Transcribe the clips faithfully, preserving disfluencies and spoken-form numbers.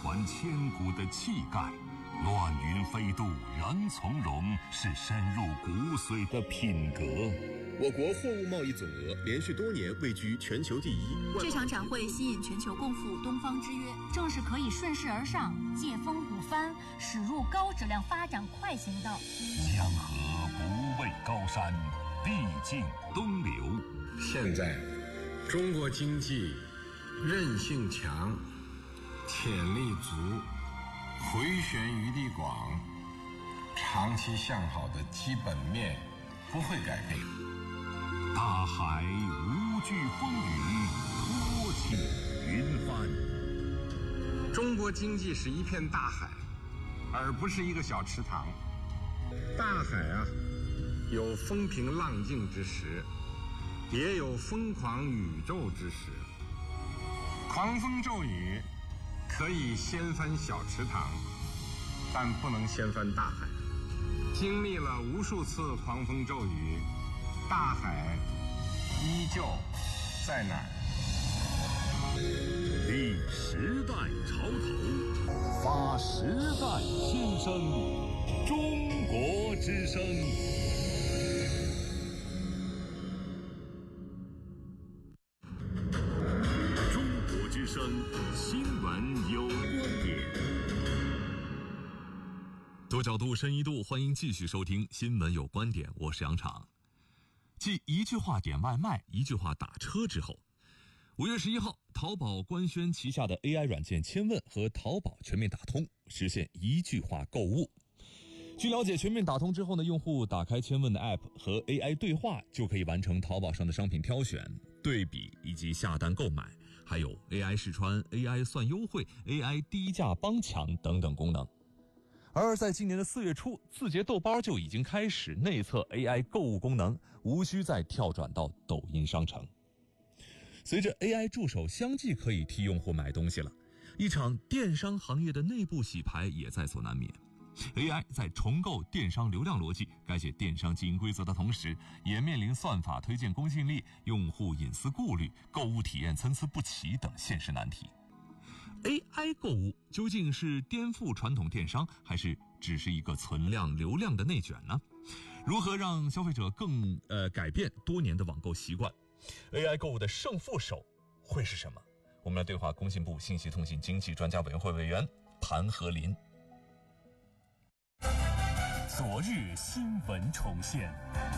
传千古的气概。乱云飞渡，人从容，是深入骨髓的品格。 我国货物贸易总额连续多年位居全球第一。 这场展会吸引全球共赴东方之约， 正是可以顺势而上，借风鼓帆，驶入高质量发展快行道。 江河不畏高山，必尽东流。 现在中国经济韧性强，潜力足，回旋余地广，长期向好的基本面不会改变。 大海无惧风雨，托起云帆。 中国经济是一片大海，而不是一个小池塘。大海啊，有风平浪静之时，也有疯狂宇宙之时。狂风骤雨可以掀翻小池塘，但不能掀翻大海。经历了无数次狂风骤雨，大海依旧在那儿。 立时代潮头，发时代新声，中国之声。中国之声，新闻有观点。多角度，深一度，欢迎继续收听《新闻有观点》，我是杨昶。继一句话点外卖、一句话打车之后，五月十一号，淘宝官宣旗下的 A I 软件千问和淘宝全面打通，实现一句话购物。据了解，全面打通之后呢，用户打开千问的 App 和 A I 对话，就可以完成淘宝上的商品挑选、对比以及下单购买，还有 A I 试穿、A I 算优惠、A I 低价帮抢等等功能。而在今年的四月初，字节豆瓣就已经开始内测 A I 购物功能，无需再跳转到抖音商城。随着 A I 助手相继可以替用户买东西了，一场电商行业的内部洗牌也在所难免。A I 在重构电商流量逻辑、改写电商经营规则的同时，也面临算法推荐公信力、用户隐私顾虑、购物体验参差不齐等现实难题。A I 购物究竟是颠覆传统电商，还是只是一个存量流量的内卷呢？如何让消费者更呃改变多年的网购习惯？ A I 购物的胜负手会是什么？我们来对话工信部信息通信经济专家委员会委员谭和林。 昨日新闻重现。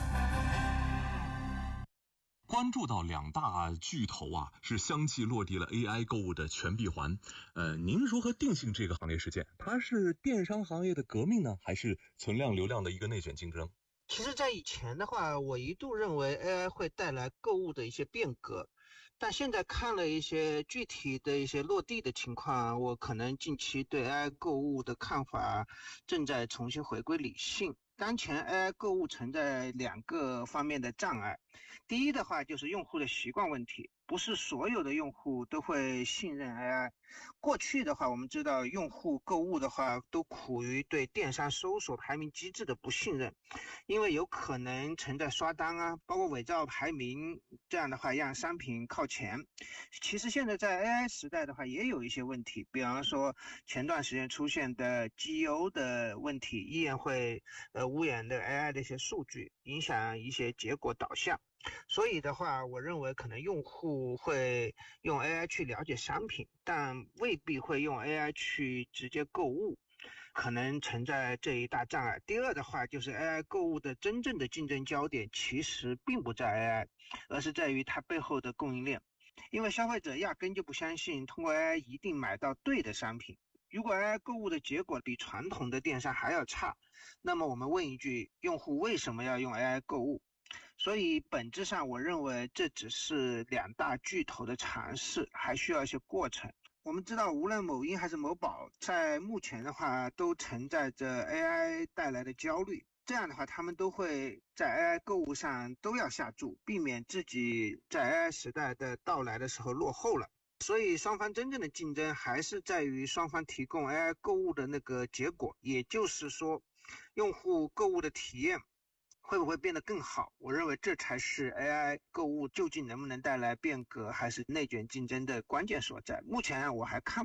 关注到两大巨头啊，是相继落地了 A I 购物的全闭环。呃，您如何定性这个行业事件？它是电商行业的革命呢，还是存量流量的一个内卷竞争？ 其实在以前的话，我一度认为 A I 会带来购物的一些变革，但现在看了一些具体的一些落地的情况，我可能近期对 A I 购物的看法正在重新回归理性。当前 A I 购物存在两个方面的障碍。第一的话就是用户的习惯问题，不是所有的用户都会信任 A I。 过去的话，我们知道用户购物的话都苦于对电商搜索排名机制的不信任，因为有可能存在刷单啊，包括伪造排名，这样的话让商品靠前。其实现在在 A I 时代的话也有一些问题，比方说前段时间出现的 G E O 的问题，依然会呃污染的 A I 的一些数据，影响一些结果导向。所以的话，我认为可能用户会用 A I 去了解商品，但未必会用 A I 去直接购物，可能存在这一大障碍。第二的话，就是 A I 购物的真正的竞争焦点其实并不在 A I， 而是在于它背后的供应链。因为消费者压根就不相信通过 A I 一定买到对的商品。如果 A I 购物的结果比传统的电商还要差，那么我们问一句，用户为什么要用 A I 购物？所以本质上我认为这只是两大巨头的尝试，还需要一些过程。我们知道无论某音还是某宝，在目前的话都承载着 A I 带来的焦虑，这样的话他们都会在 A I 购物上都要下注，避免自己在 A I 时代的到来的时候落后了。所以双方真正的竞争还是在于双方提供 A I 购物的那个结果，也就是说用户购物的体验会不会变得更好？我认为这才是 A I 购物究竟能不能带来变革还是内卷竞争的关键所在。目前我还看